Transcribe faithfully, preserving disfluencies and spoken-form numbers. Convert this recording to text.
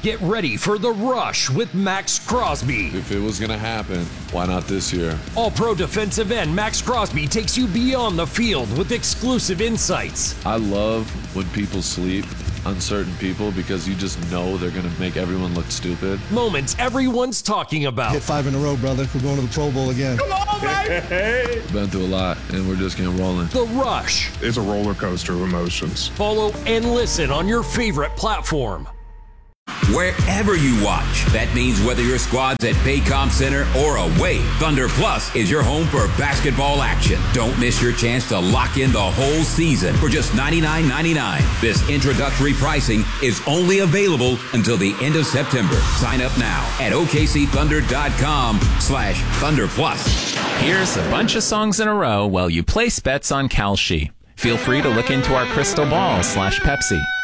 Get ready for The Rush with Max Crosby. If it was going to happen, why not this year? All-Pro defensive end Max Crosby takes you beyond the field with exclusive insights. I love when people sleep on certain people because you just know they're going to make everyone look stupid. Moments everyone's talking about. Hit five in a row, brother. We're going to the Pro Bowl again. Come on, baby! Been through a lot, and we're just getting rolling. The Rush. It's a roller coaster of emotions. Follow and listen on your favorite platform. Wherever you watch, that means whether your squad's at Paycom Center or away, Thunder Plus is your home for basketball action. Don't miss your chance to lock in the whole season for just ninety-nine ninety-nine. This introductory pricing is only available until the end of September. Sign up now at O K C Thunder dot com slash Thunder Plus. Here's a bunch of songs in a row while you place bets on Kalshi. Feel free to look into our Crystal Ball slash Pepsi.